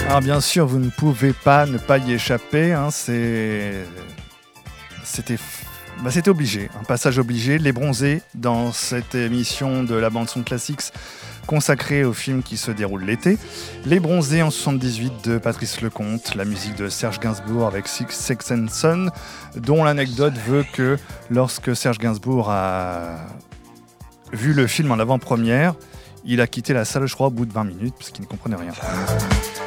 Alors bien sûr, vous ne pouvez pas ne pas y échapper. C'était obligé, un passage obligé. Les Bronzés, dans cette émission de la bande-son classique consacrée au film qui se déroule l'été. Les Bronzés en 78 de Patrice Lecomte, la musique de Serge Gainsbourg avec Sex and Son, dont l'anecdote veut que lorsque Serge Gainsbourg a vu le film en avant-première, il a quitté la salle, je crois, au bout de 20 minutes, parce qu'il ne comprenait rien.